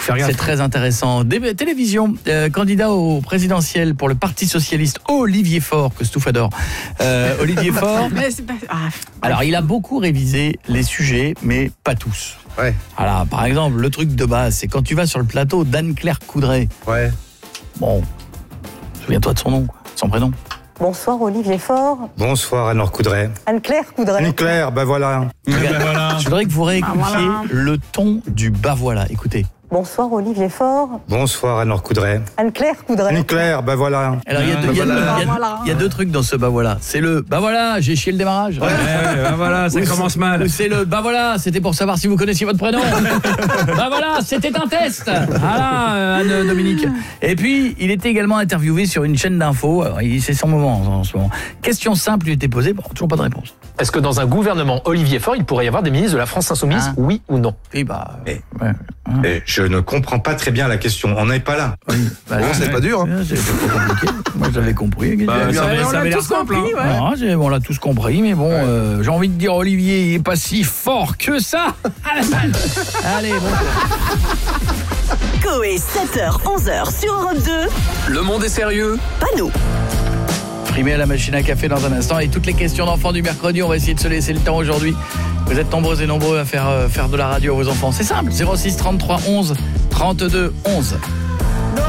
Faire gaffe. C'est très intéressant. Télévision, candidat au présidentiel pour le Parti Socialiste, Olivier Faure, que Stouff adore. Olivier Faure. Mais c'est pas... Alors, il a beaucoup révisé les sujets, mais pas tous. Ouais. Alors, par exemple, le truc de base, c'est quand tu vas sur le plateau d'Anne-Claire Coudray. Ouais. Bon, souviens-toi de son nom, quoi, son prénom. Bonsoir Olivier Faure. Bonsoir Anne-Laure Coudray. Anne-Claire Coudray. Anne-Claire, ben voilà. Je voudrais que vous réécoutiez le ton du bah voilà. Écoutez. Bonsoir Olivier Faure. Bonsoir Anne-Laure Coudray. Anne-Claire Coudray. Anne-Claire, ben voilà. Alors, il y a deux trucs dans ce bah voilà. C'est le bah voilà, j'ai chié le démarrage. Ouais, bah voilà, ça commence mal. Ou c'est le bah voilà, c'était pour savoir si vous connaissiez votre prénom. Bah voilà, c'était un test. Voilà, Anne-Dominique. Et puis, il était également interviewé sur une chaîne d'infos. C'est son moment en ce moment. Question simple lui était posée, bon, toujours pas de réponse. Est-ce que dans un gouvernement Olivier Faure, il pourrait y avoir des ministres de la France Insoumise, oui ou non? Oui, bah... Je ne comprends pas très bien la question. On n'est pas là. Oui, bah, c'est pas dur. C'est pas compliqué. Moi, j'avais compris. Ça avait l'air simple. On l'a tous compris, mais bon, j'ai envie de dire, Olivier, il est pas si fort que ça. Allez, bon. Coé, 7h, 11h sur Europe 2. Le monde est sérieux? Pas nous. Primé à la machine à café dans un instant. Et toutes les questions d'enfants du mercredi, on va essayer de se laisser le temps aujourd'hui. Vous êtes nombreux et nombreux à faire de la radio à vos enfants. C'est simple, 06 33 11 32 11.